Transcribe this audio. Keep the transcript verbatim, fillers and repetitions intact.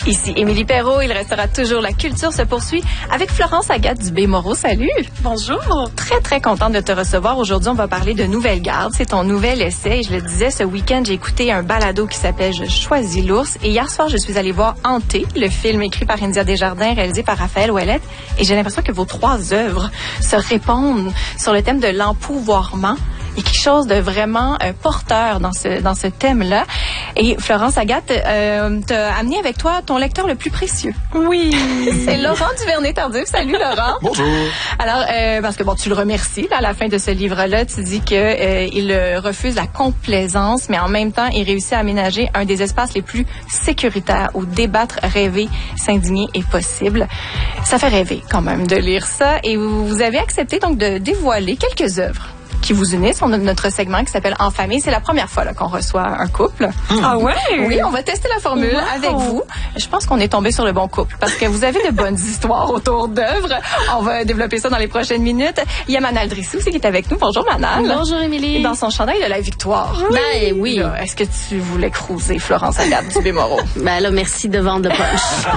Ici Émilie Perrault, il restera toujours La Culture se poursuit avec Florence Agathe Dubé-Moreau. Salut! Bonjour! Très, très contente de te recevoir. Aujourd'hui, on va parler de Nouvelle Garde. C'est ton nouvel essai. Et je le disais, ce week-end, j'ai écouté un balado qui s'appelle Je choisis l'ours. Et hier soir, je suis allée voir Hanté, le film écrit par India Desjardins, réalisé par Raphaël Ouellette. Et j'ai l'impression que vos trois œuvres se répondent sur le thème de l'empouvoirment. Il y a quelque chose de vraiment euh, porteur dans ce dans ce thème-là. Et Florence Agathe, euh, t'as amené avec toi ton lecteur le plus précieux. Oui. C'est Laurent Duvernay-Tardif. Salut Laurent. Bonjour. Alors, euh, parce que bon, tu le remercies là, à la fin de ce livre-là. Tu dis que euh, il euh, refuse la complaisance, mais en même temps, il réussit à aménager un des espaces les plus sécuritaires où débattre, rêver, s'indigner est possible. Ça fait rêver quand même de lire ça. Et vous, vous avez accepté donc de dévoiler quelques œuvres qui vous unissent. On a notre segment qui s'appelle En famille. C'est la première fois là, qu'on reçoit un couple. Mmh. Ah ouais? Oui, on va tester la formule wow. avec vous. Je pense qu'on est tombé sur le bon couple parce que vous avez de bonnes histoires autour d'œuvres. On va développer ça dans les prochaines minutes. Il y a Manal Drissou aussi qui est avec nous. Bonjour Manal. Bonjour Émilie. Et dans son chandail de la victoire. Oui. Ben oui. Là, est-ce que tu voulais cruiser Florence Agathe Dubé-Moreau? Ben là, merci de vendre le punch.